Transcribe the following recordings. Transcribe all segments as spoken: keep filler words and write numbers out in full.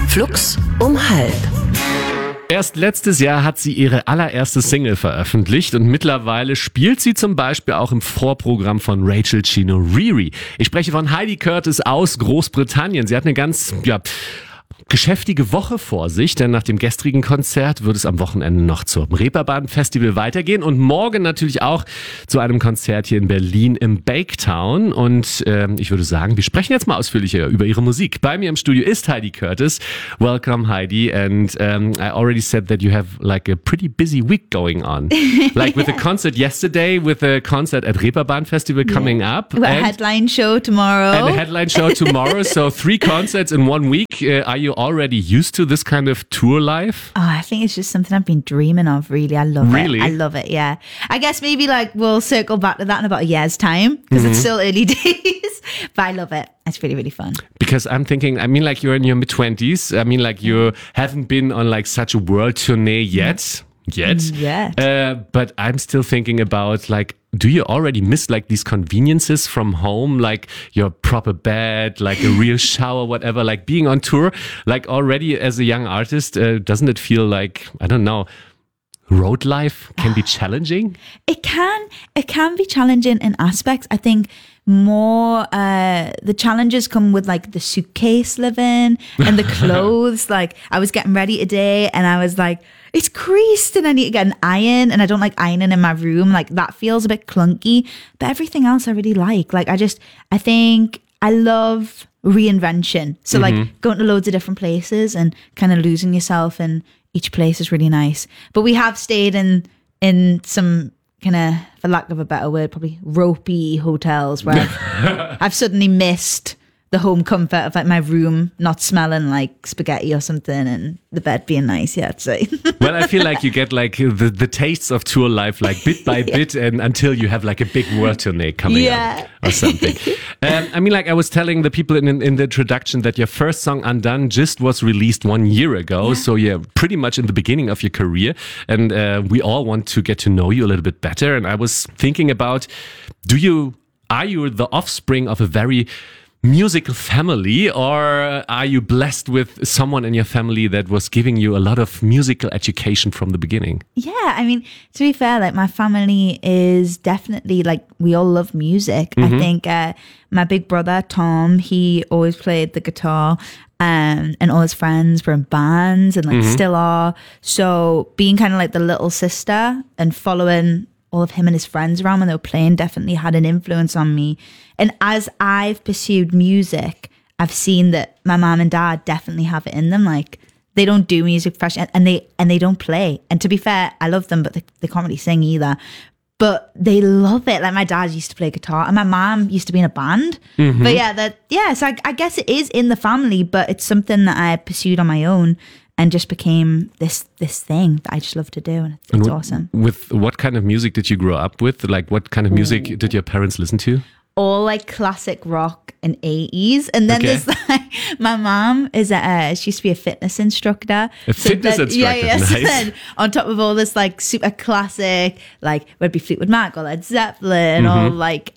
Flux um halb. Erst letztes Jahr hat sie ihre allererste Single veröffentlicht und mittlerweile spielt sie zum Beispiel auch im Vorprogramm von Rachel Chino Riri. Ich spreche von Heidi Curtis aus Großbritannien. Sie hat eine ganz, ja, geschäftige Woche vor sich, denn nach dem gestrigen Konzert wird es am Wochenende noch zum Reeperbahn Festival weitergehen und morgen natürlich auch zu einem Konzert hier in Berlin im Baketown. Und ähm, ich würde sagen, wir sprechen jetzt mal ausführlicher über ihre Musik. Bei mir im Studio ist Heidi Curtis. Welcome, Heidi. And um, I already said that you have like a pretty busy week going on. Like with a concert yesterday, with a concert at Reeperbahn Festival coming yeah. up. We've got a headline show tomorrow. And a headline show tomorrow. So three concerts in one week. Uh, are you already used to this kind of tour life? Oh, I think it's just something I've been dreaming of, really. I love really? it. I love it, yeah. I guess maybe like we'll circle back to that in about a year's time because mm-hmm. it's still early days, but I love it. It's really, really fun. Because I'm thinking, I mean, like you're in your mid-twenties. I mean, like you haven't been on like such a world tourney yet. Yet. Yet. Uh, but I'm still thinking about like, do you already miss like these conveniences from home, like your proper bed, like a real shower, whatever, like being on tour, like already as a young artist, uh, doesn't it feel like, I don't know, road life can be challenging? It can, it can be challenging in aspects. I think more, uh, the challenges come with like the suitcase living and the clothes. Like I was getting ready today and I was like, it's creased and I need to get an iron and I don't like ironing in my room. Like that feels a bit clunky, but everything else I really like. Like I just, I think I love reinvention. So mm-hmm. like going to loads of different places and kind of losing yourself in each place is really nice. But we have stayed in, in some kind of, for lack of a better word, probably ropey hotels where I've, I've suddenly missed the home comfort of like my room not smelling like spaghetti or something and the bed being nice, yeah, I'd say. Well, I feel like you get like the, the tastes of tour life like bit by yeah. bit and until you have like a big world tourney coming yeah. up or something. um, I mean, like I was telling the people in, in, in the introduction that your first song Undone just was released one year ago. Yeah. So yeah, pretty much in the beginning of your career. And uh, we all want to get to know you a little bit better. And I was thinking about, do you, are you the offspring of a very musical family, or are you blessed with someone in your family that was giving you a lot of musical education from the beginning? Yeah, I mean, to be fair, like my family is definitely like, we all love music. Mm-hmm. I think uh, my big brother, Tom, he always played the guitar. Um, and all his friends were in bands and like mm-hmm. still are. So being kind of like the little sister and following all of him and his friends around when they were playing definitely had an influence on me. And as I've pursued music, I've seen that my mom and dad definitely have it in them. Like they don't do music professionally and they and they don't play. And to be fair, I love them, but they, they can't really sing either. But they love it. Like my dad used to play guitar and my mom used to be in a band. Mm-hmm. But yeah, that yeah, so I, I guess it is in the family, but it's something that I pursued on my own. And just became this this thing that I just love to do. And it's, and it's with, awesome. With what kind of music did you grow up with? Like what kind of music Ooh. did your parents listen to? All like classic rock and eighties. And then okay. there's like, my mom is a, uh, she used to be a fitness instructor. A so fitness then, instructor, yeah, yeah. nice. So then on top of all this like super classic, like would be Fleetwood Mac or Led Zeppelin mm-hmm. or like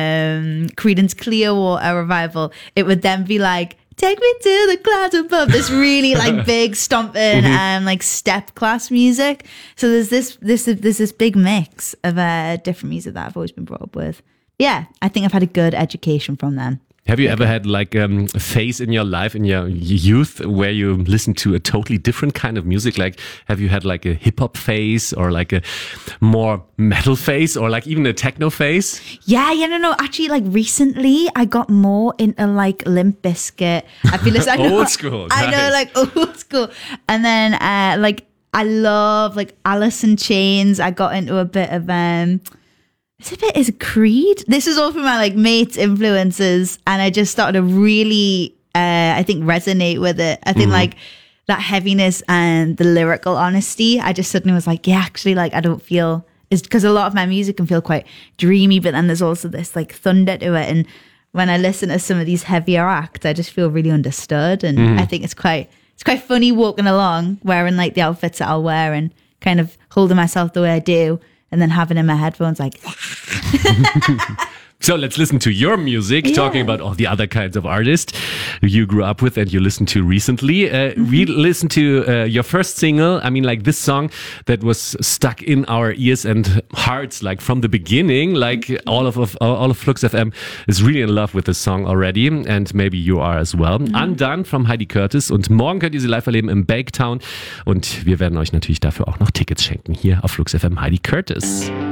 um, Creedence Clearwater Revival, it would then be like, take me to the clouds above. This really like big stomping and mm-hmm. um, like step class music. So there's this this there's this big mix of uh, different music that I've always been brought up with. Yeah, I think I've had a good education from them. Have you ever had like um, a phase in your life, in your youth, where you listened to a totally different kind of music? Like, have you had like a hip hop phase or like a more metal phase or like even a techno phase? Yeah, yeah, no, no. Actually, like recently I got more into like Limp Bizkit. I feel like I know, old school. I nice. know, like old school. And then uh, like I love like Alice in Chains. I got into a bit of um. It's a bit is Creed. This is all from my like mates' influences, and I just started to really, uh, I think, resonate with it. I think mm-hmm. like that heaviness and the lyrical honesty. I just suddenly was like, yeah, actually, like I don't feel is because a lot of my music can feel quite dreamy, but then there's also this like thunder to it. And when I listen to some of these heavier acts, I just feel really understood, and mm-hmm. I think it's quite it's quite funny walking along wearing like the outfits that I'll wear and kind of holding myself the way I do. And then having in my headphones like So let's listen to your music, Yeah. talking about all the other kinds of artists you grew up with and you listened to recently. Uh, Mm-hmm. We listened to uh, your first single. I mean, like this song that was stuck in our ears and hearts, like from the beginning. Like all of, of all of Flux F M is really in love with this song already, and maybe you are as well. Mm-hmm. Undone from Heidi Curtis. Und morgen könnt ihr sie live erleben im Baketown. Und wir werden euch natürlich dafür auch noch Tickets schenken hier auf Flux F M. Heidi Curtis.